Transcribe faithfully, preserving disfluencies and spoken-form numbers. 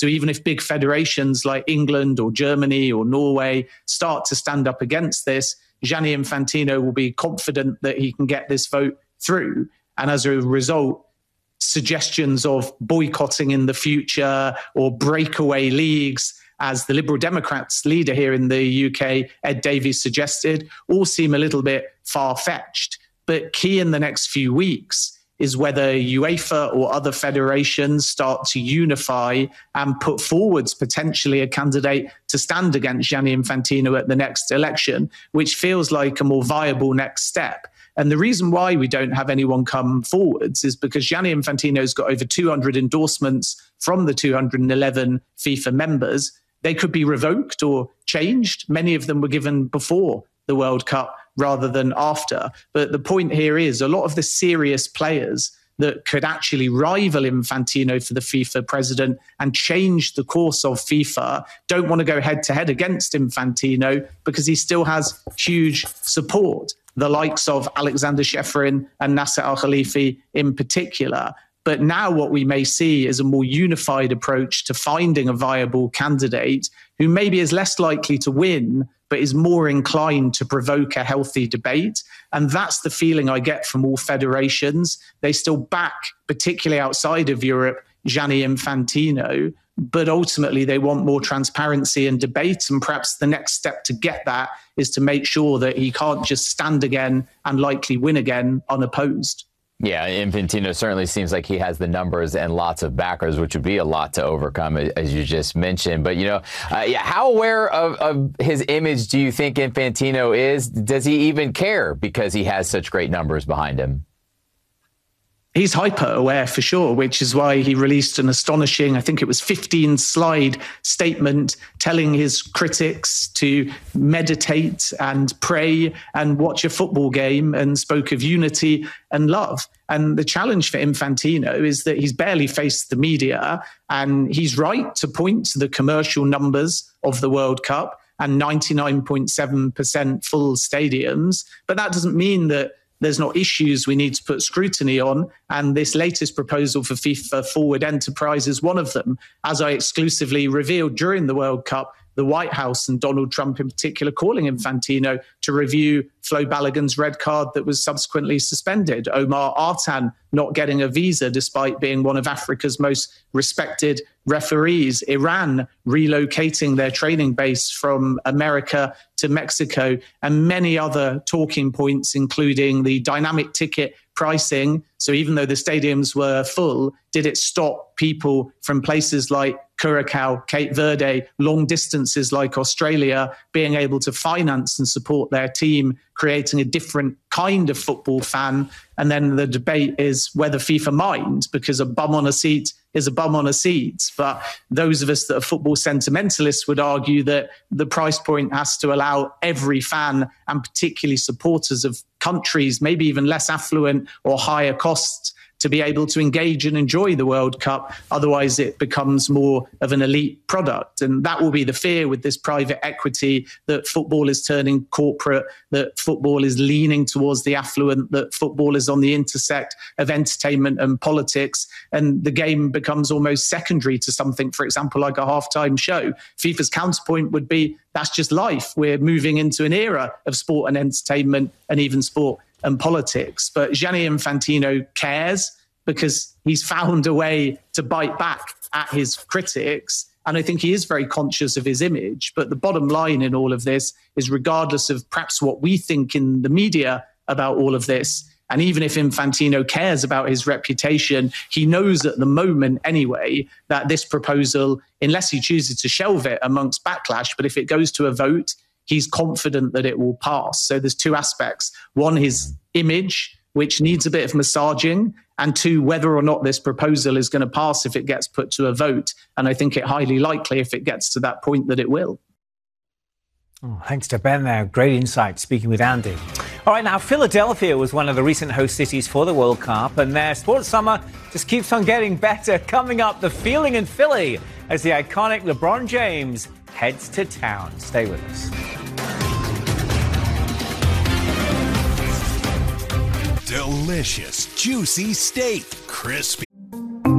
So even if big federations like England or Germany or Norway start to stand up against this, Gianni Infantino will be confident that he can get this vote through. And as a result, suggestions of boycotting in the future or breakaway leagues, as the Liberal Democrats leader here in the U K, Ed Davies, suggested, all seem a little bit far-fetched. But key in the next few weeks is whether UEFA or other federations start to unify and put forwards potentially a candidate to stand against Gianni Infantino at the next election, which feels like a more viable next step. And the reason why we don't have anyone come forwards is because Gianni Infantino's got over two hundred endorsements from the two hundred eleven FIFA members. They could be revoked or changed. Many of them were given before the World Cup rather than after. But the point here is a lot of the serious players that could actually rival Infantino for the FIFA president and change the course of FIFA don't want to go head to head against Infantino because he still has huge support, the likes of Alexander Shefrin and Nasser Al-Khelaifi in particular. But now what we may see is a more unified approach to finding a viable candidate who maybe is less likely to win, but is more inclined to provoke a healthy debate. And that's the feeling I get from all federations. They still back, particularly outside of Europe, Gianni Infantino, but ultimately they want more transparency and debate. And perhaps the next step to get that is to make sure that he can't just stand again and likely win again unopposed. Yeah, Infantino certainly seems like he has the numbers and lots of backers, which would be a lot to overcome, as you just mentioned. But, you know, uh, yeah, how aware of, of his image do you think Infantino is? Does he even care because he has such great numbers behind him? He's hyper aware for sure, which is why he released an astonishing, I think it was fifteen slide statement telling his critics to meditate and pray and watch a football game, and spoke of unity and love. And the challenge for Infantino is that he's barely faced the media, and he's right to point to the commercial numbers of the World Cup and ninety-nine point seven percent full stadiums. But that doesn't mean that there's not issues we need to put scrutiny on. And this latest proposal for FIFA Forward Enterprise is one of them. As I exclusively revealed during the World Cup, the White House and Donald Trump in particular calling Infantino to review Flo Balogun's red card that was subsequently suspended, Omar Artan not getting a visa despite being one of Africa's most respected referees, Iran relocating their training base from America to Mexico, and many other talking points, including the dynamic ticket pricing. So even though the stadiums were full, did it stop people from places like Curacao, Cape Verde, long distances like Australia, being able to finance and support their team, creating a different kind of football fan? And then the debate is whether FIFA minds, because a bum on a seat is a bum on a seat. But those of us that are football sentimentalists would argue that the price point has to allow every fan, and particularly supporters of countries, maybe even less affluent or higher costs, to be able to engage and enjoy the World Cup. Otherwise, it becomes more of an elite product. And that will be the fear with this private equity, that football is turning corporate, that football is leaning towards the affluent, that football is on the intersect of entertainment and politics. And the game becomes almost secondary to something, for example, like a halftime show. FIFA's counterpoint would be, that's just life. We're moving into an era of sport and entertainment, and even sport and politics. But Gianni Infantino cares because he's found a way to bite back at his critics. And I think he is very conscious of his image. But the bottom line in all of this is, regardless of perhaps what we think in the media about all of this, and even if Infantino cares about his reputation, he knows at the moment anyway that this proposal, unless he chooses to shelve it amongst backlash, but if it goes to a vote, he's confident that it will pass. So there's two aspects. One, his image, which needs a bit of massaging, and two, whether or not this proposal is going to pass if it gets put to a vote. And I think it highly likely, if it gets to that point, that it will. Oh, thanks to Ben there. Great insight, speaking with Andy. All right, now, Philadelphia was one of the recent host cities for the World Cup, and their sports summer just keeps on getting better. Coming up, the feeling in Philly as the iconic LeBron James heads to town. Stay with us. Delicious, juicy steak, crispy.